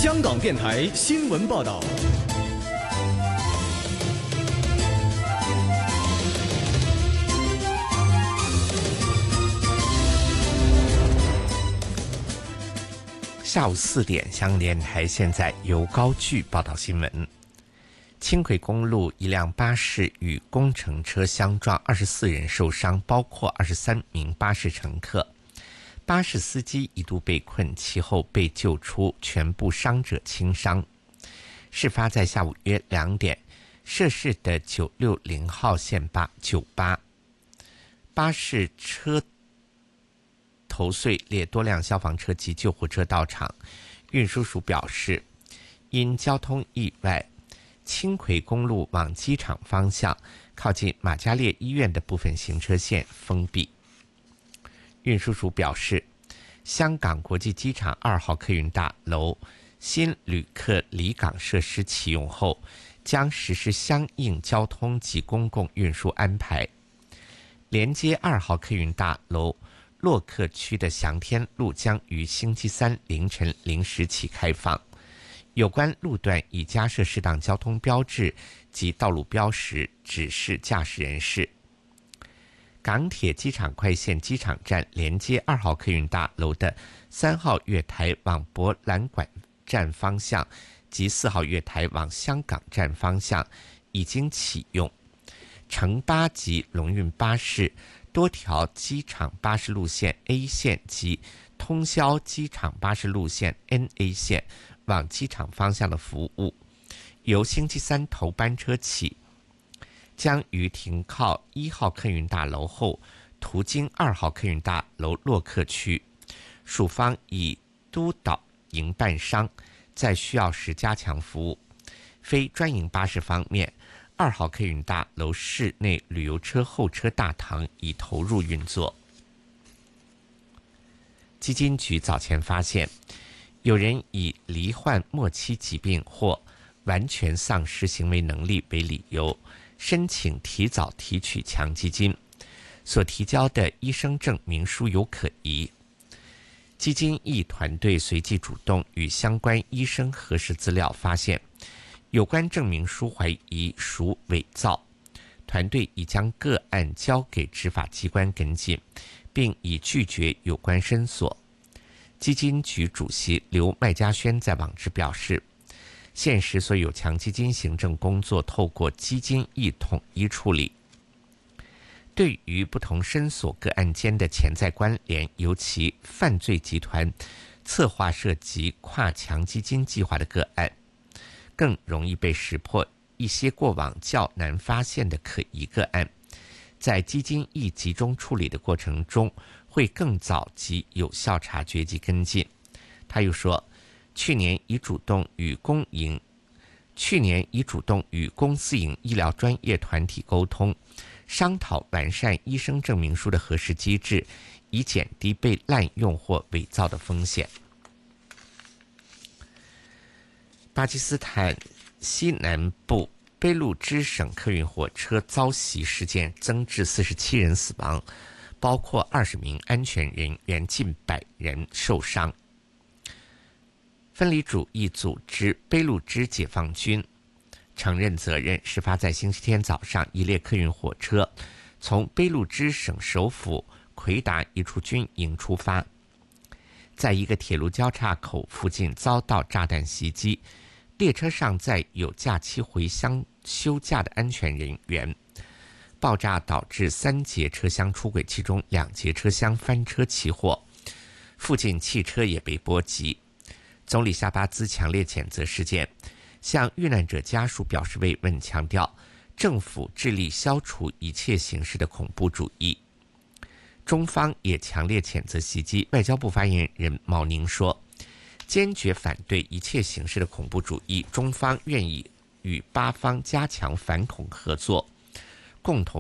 香港电台新闻报道。 下午4点，香港电台现在由高炬报道新闻。轻轨公路一辆巴士与工程车相撞，24人受伤，包括23名巴士乘客。巴士司机一度被困，其后被救出，全部伤者轻伤。事发在下午约2点，涉事的960号线九巴巴士车头碎裂，多辆消防车及救护车到场。运输署表示，因交通意外，轻轨公路往机场方向靠近玛嘉烈医院的部分行车线封闭。运输署表示，香港国际机场2号客运大楼新旅客离港设施启用后，将实施相应交通及公共运输安排。连接2号客运大楼洛克区的祥天路将于星期三凌晨0时起开放，有关路段已加设适当交通标志及道路标识，指示驾驶人士。港铁机场快线机场站连接2号客运大楼的3号月台往博览馆站方向及4号月台往香港站方向已经启用。城巴及龙运巴士多条机场巴士路线 A 线及通宵机场巴士路线 NA 线往机场方向的服务，由星期三头班车起，将于停靠1号客运大楼后，途经2号客运大楼洛克区。署方已督导营办商在需要时加强服务。非专营巴士方面，2号客运大楼室内旅游车候车大堂已投入运作。基金局早前发现，有人以罹患末期疾病或完全丧失行为能力为理由，申请提早提取强基金，所提交的医生证明书有可疑。基金义团队随即主动与相关医生核实资料，发现有关证明书怀疑属伪造，团队已将个案交给执法机关跟进，并已拒绝有关申索。基金局主席刘麦嘉轩在网誌表示，现时所有强基金行政工作透过基金义统一处理。对于不同申索个案间的潜在关联，尤其犯罪集团策划涉及跨强基金计划的个案，更容易被识破一些过往较难发现的可疑个案，在基金义集中处理的过程中，会更早及有效察觉及跟进。他又说，去年已主动与公私营医疗专业团体沟通，商讨完善医生证明书的核实机制，以减低被滥用或伪造的风险。巴基斯坦西南部卑路支省客运火车遭袭事件增至47人死亡，包括20名安全人员，近100人受伤。分离主义组织卑路支解放军承认责任，事发在星期天早上，一列客运火车从卑路支省首府奎达一处军营出发，在一个铁路交叉口附近遭到炸弹袭击，列车上载有假期回乡休假的安全人员。爆炸导致3节车厢出轨，其中2节车厢翻车起火，附近汽车也被波及。总理夏巴兹强烈谴责事件，向遇难者家属表示慰问，强调政府致力消除一切形式的恐怖主义。中方也强烈谴责袭击。外交部发言人毛宁说，坚决反对一切形式的恐怖主义，中方愿意与巴方加强反恐合作，共同